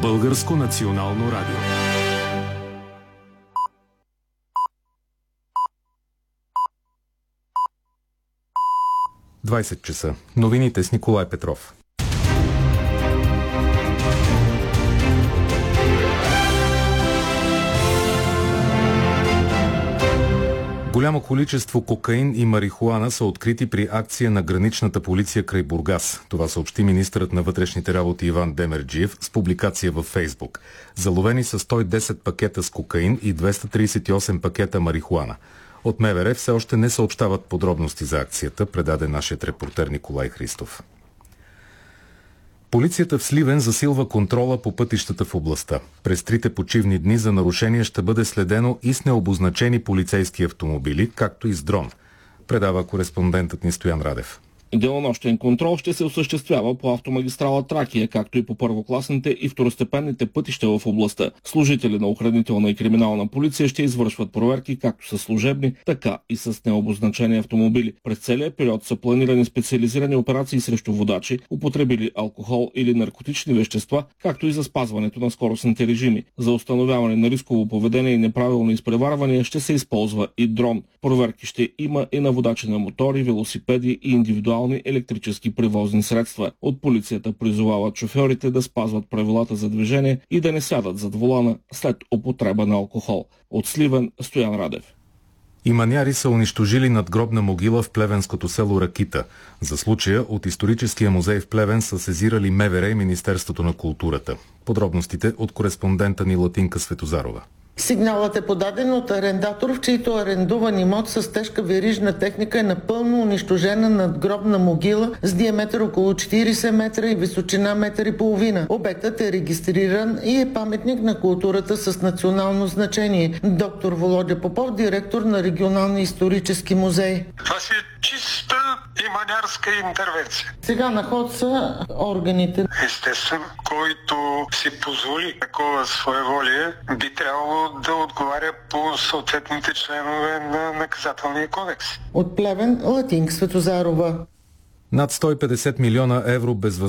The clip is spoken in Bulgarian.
Българско национално радио. часа. Новините с Николай Петров. Голямо количество кокаин и марихуана са открити при акция на граничната полиция край Бургас. Това съобщи министърът на вътрешните работи Иван Демерджиев с публикация във Фейсбук. Заловени са 110 пакета с кокаин и 238 пакета марихуана. От МВР все още не съобщават подробности за акцията, предаде нашият репортер Николай Христов. Полицията в Сливен засилва контрола по пътищата в областта. През 3 почивни дни за нарушение ще бъде следено и с необозначени полицейски автомобили, както и с дрон, предава кореспондентът ни Стоян Радев. Денонощен контрол ще се осъществява по автомагистрала Тракия, както и по първокласните и второстепенните пътища в областта. Служители на охранителна и криминална полиция ще извършват проверки както с служебни, така и с необозначени автомобили. През целия период са планирани специализирани операции срещу водачи, употребили алкохол или наркотични вещества, както и за спазването на скоростните режими. За установяване на рисково поведение и неправилно изпреварване ще се използва и дрон. Проверки ще има и на водачи на мотори, велосипеди и индивидуални електрически превозни средства. От полицията призовават шофьорите да спазват правилата за движение и да не сядат зад волана след употреба на алкохол. От Сливен, Стоян Радев. Иманяри са унищожили надгробна могила в плевенското село Ракита. За случая от Историческия музей в Плевен са сезирали МВР и Министерството на културата. Подробностите от кореспондента ни Латинка Светозарова. Сигналът е подаден от арендатор, в чийто арендуван имот с тежка верижна техника е напълно унищожена надгробна могила с диаметър около 40 метра и височина 1,5 метра. Обектът е регистриран и е паметник на културата с национално значение. Доктор Володя Попов, директор на Регионалния исторически музей. Това си чиста иманярска интервенция. Сега на ход са органите. Естествено, който си позволи такова своеволие, би трябвало да отговаря по съответните членове на наказателния кодекс. От Плевен, Латинка Светозарова. Над 150 милиона евро безвъзмездно